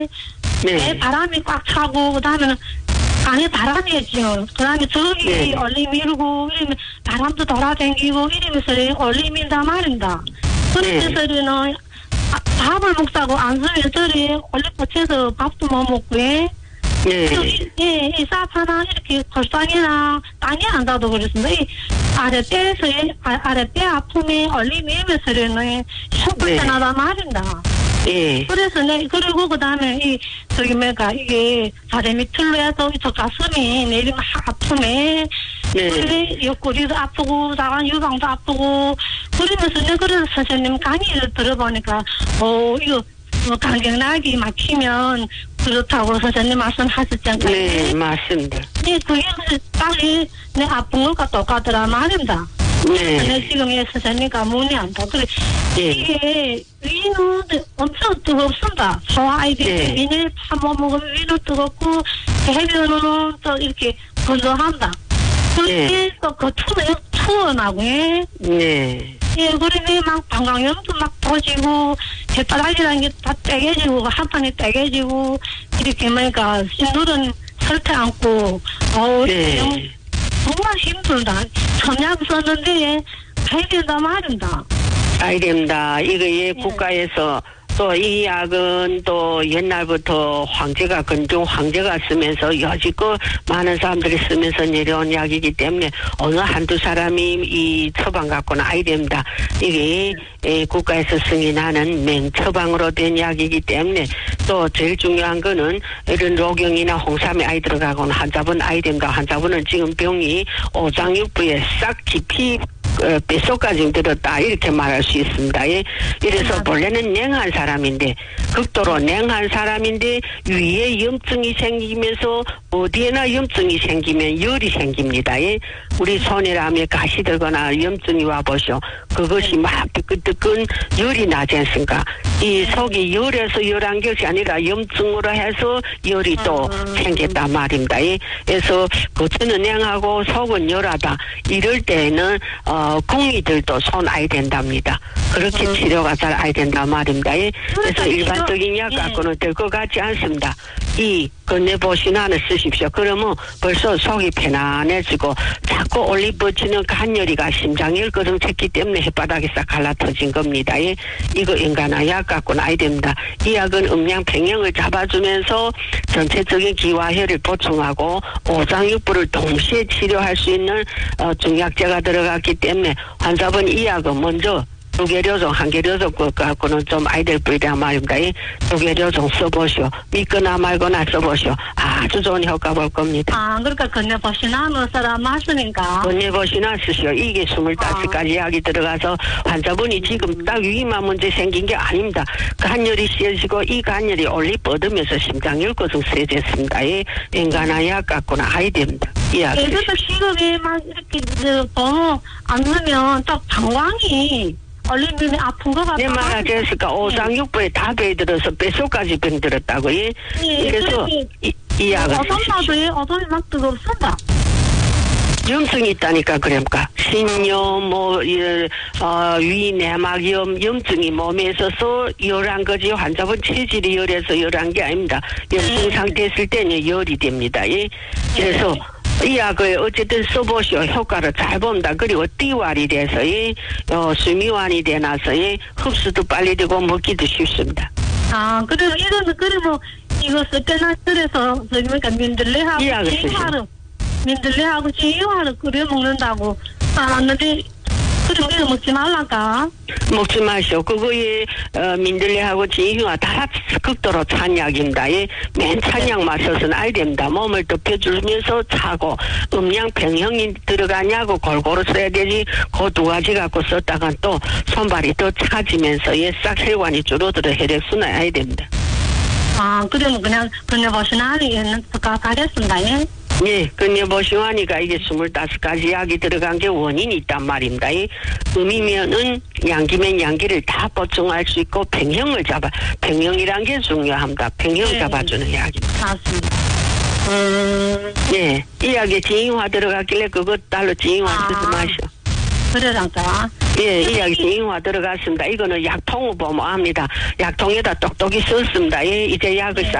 네. 바람이 꽉 차고 그다음에는 강에 바람이었죠. 그다음에 저기 네. 얼리 밀고 이러면 바람도 돌아다니고 이러면서 얼리 밀다 말입니다. 그래서는 밥을 먹자고 안 쓰면 저리 얼리 뻗쳐서 밥도 못 먹고 네. 이 사파나 이렇게 골상이나 땅이 안 닿아도 그렇습니다. 이 아랫배 아픔이 얼리 밀면서는 속불편하다 말입니다. 예. 그래서 그리고 그다음에 이게 다리 밑으로 해서 저 가슴이 내리면 아프네. 그래 옆구리도 아프고 다간 유방도 아프고 그러면서 그래서 선생님 강의를 들어보니까 이거 간경락이 막히면 그렇다고 선생님 말씀하셨잖아요. 네, 맞습니다. 네, 그게 빨리 내 아픈 것과 똑같더라 말입니다. 네. 지금 선생님과 문의한다. 그래, 이게 위는 엄청 뜨겁습니다. 소화아이들이 위는 한번 먹으면 위는 뜨겁고, 해변은 또 이렇게 건조한다. 그게 또 겉으로 투어나고, 네. 그러면 막 방광염도 막 터지고, 햇바닥이라는 게 다 떼개지고, 한판이 떼개지고, 이렇게 그러니까 신들은 설태 않고, 정말 힘들다. 청약 썼는데 가야 된다 말입니다. 가야 된다. 이거 국가에서 또 이 약은 또 옛날부터 근종 황제가 쓰면서 여지껏 많은 사람들이 쓰면서 내려온 약이기 때문에 어느 한두 사람이 이 처방 갖고는 아야 됩니다. 이게 국가에서 승인하는 맹처방으로 된 약이기 때문에 또 제일 중요한 거는 이런 로경이나 홍삼이 아이 들어가고는 환자분 아야 됩니다. 환자분은 지금 병이 오장육부에 싹 깊이 뱃속까지 들었다 이렇게 말할 수 있습니다. 이래서 본래는 냉한 사람인데 극도로 냉한 사람인데 위에 염증이 생기면서 어디에나 염증이 생기면 열이 생깁니다. 우리 손이라며 가시 들거나 염증이 와보시오. 그것이 막 뜨끈뜨끈 열이 나지 않습니까? 이 속이 열에서 열한 것이 아니라 염증으로 해서 열이 또 생겼단 말입니다. 그래서 겉은 냉하고 속은 열하다. 이럴 때는 공이들도 손 아야 된답니다. 그렇게 치료가 잘 아야 된단 말입니다. 그래서 일반적인 약 갖고는 될 것 같지 않습니다. 이 건네보시나는 쓰십시오. 그러면 벌써 속이 편안해지고 자꾸 올리버치는 간열이가 심장이 일거정쳤기 때문에 혓바닥이 싹 갈라터진 겁니다. 이거 인간한 약 갖고는 아야 됩니다. 이 약은 음양 평형을 잡아주면서 전체적인 기화혈을 보충하고 오장육부를 동시에 치료할 수 있는 중약제가 들어갔기 때문에 환자분 이 약은 먼저 2개료종, 1개료종 갖고는 좀 아야 될 뿐이란 말입니다. 2개료종 써보시오. 믿거나 말거나 써보시오. 아주 좋은 효과 볼 겁니다. 그러니까 건네보시나 넣어서라 마시니까. 건네보시나 쓰시오. 이게 25가지 약이 들어가서 환자분이 지금 딱 위만 문제 생긴 게 아닙니다. 간열이 씌어지고 이 간열이 올리 뻗으면서 심장혈구증 세졌습니다. 인간한 약 갖고는 아야 됩니다. 이 약. 그래서 지금에 막 이렇게 번호 안 넣으면 딱 방광이 얼리면 아픈 거 같아요. 내 말아 됐을까? 오장육부에 다 배들어서 뱃속까지 병들었다고. 그래서 이 약을 쓰십시오. 어둠이 막 뜨겁습니다. 염증이 있다니까 그러니까 신염 위 내막염 염증이 몸에 있어서 열한 거지 환자분 체질이 열해서 열한 게 아닙니다. 염증 상태 있을 때는 열이 됩니다. 그래서 이 약을 어쨌든 써보시오. 효과를 잘 봅니다. 그리고 띠활이 돼서 수미환이 되나서 흡수도 빨리 되고 먹기도 쉽습니다. 그래서 이거는 그러면 이거 쓸 때나 그래서 그러니까 민들레하고 지유하를 끓여 먹는다고 알았는데 그럼 이거 먹지 말라까? 먹지 마시오. 그거에 민들레하고 지유가 다 극도로 찬 약입니다. 맨 찬 약만 써서는 안 됩니다. 몸을 덮여주면서 차고 음양 평형이 들어가냐고 골고루 써야 되지. 그 두 가지 갖고 썼다간 또 손발이 더 차지면서 싹 혈관이 줄어들어 혈액순환 해야 됩니다. 그러면 그냥 건네보시나니는 가겠습니다. 건네보시오하니까 이게 25가지 약이 들어간 게 원인이 있단 말입니다. 음이면은 양기면 양기를 다 보충할 수 있고 평형이란 게 중요합니다. 평형 잡아주는 약입니다. 맞습니다. 이 약에 진유화 들어갔길래 그것 달로 진유화 쓰지 마시오. 그래란가? 예, 이 약이 정형화 들어갔습니다. 이거는 약통으로 보모합니다. 약통에다 똑똑히 썼습니다. 예, 이제 약을